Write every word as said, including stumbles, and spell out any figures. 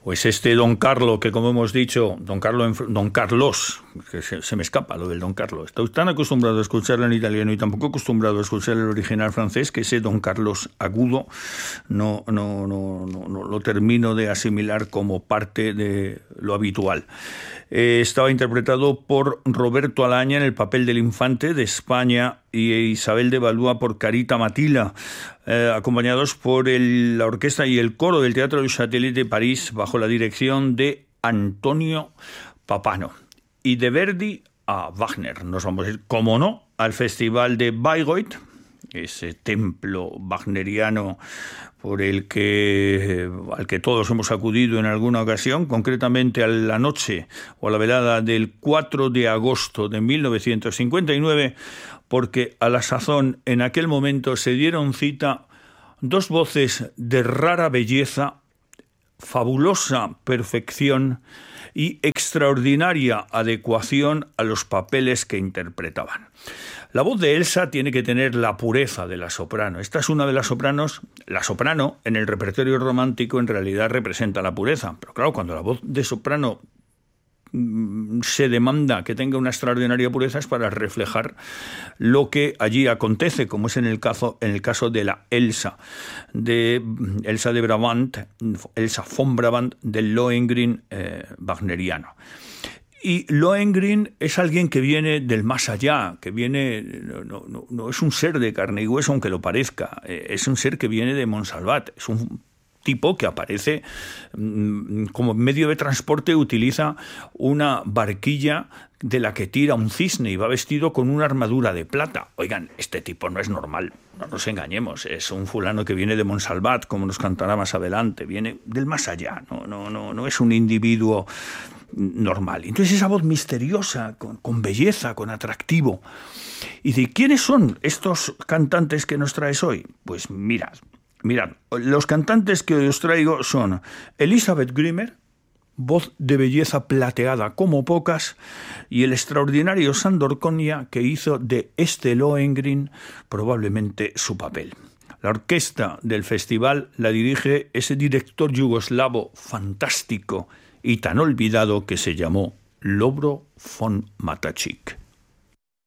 Pues este Don Carlo, que como hemos dicho, Don, Carlo, Don Carlos, que se, se me escapa lo del Don Carlo, estoy tan acostumbrado a escucharlo en italiano y tampoco acostumbrado a escuchar el original francés, que ese Don Carlos agudo no, no, no, no, no lo termino de asimilar como parte de lo habitual. Eh, estaba interpretado por Roberto Alaña en el papel del infante de España y Isabel de Valois por Carita Matila, eh, acompañados por el, la orquesta y el coro del Teatro du Châtelet de París bajo la dirección de Antonio Papano. Y de Verdi a Wagner. Nos vamos a ir, como no, al Festival de Bayreuth, ese templo wagneriano por el que, al que todos hemos acudido en alguna ocasión, concretamente a la noche o a la velada del cuatro de agosto de mil novecientos cincuenta y nueve, porque a la sazón en aquel momento se dieron cita dos voces de rara belleza, fabulosa perfección y extraordinaria adecuación a los papeles que interpretaban. La voz de Elsa tiene que tener la pureza de la soprano. Esta es una de las sopranos. La soprano en el repertorio romántico en realidad representa la pureza, pero claro, cuando la voz de soprano se demanda que tenga una extraordinaria pureza es para reflejar lo que allí acontece, como es en el caso, en el caso de la Elsa, de Elsa de Brabant, Elsa von Brabant del Lohengrin eh, wagneriano. Y Lohengrin es alguien que viene del más allá, que viene, no, no, no es un ser de carne y hueso, aunque lo parezca, es un ser que viene de Montsalvat, es un tipo que aparece como medio de transporte, utiliza una barquilla de la que tira un cisne y va vestido con una armadura de plata. Oigan, este tipo no es normal, no nos engañemos, es un fulano que viene de Montsalvat, como nos cantará más adelante, viene del más allá, no, no, no, no es un individuo normal. Entonces esa voz misteriosa, con, con belleza, con atractivo. ¿Y de quiénes son estos cantantes que nos traes hoy? Pues mirad, mirad, los cantantes que os traigo son Elisabeth Grimmer, voz de belleza plateada como pocas, y el extraordinario Sándor Kónya, que hizo de este Lohengrin probablemente su papel. La orquesta del festival la dirige ese director yugoslavo fantástico y tan olvidado que se llamó Lovro von Matačić.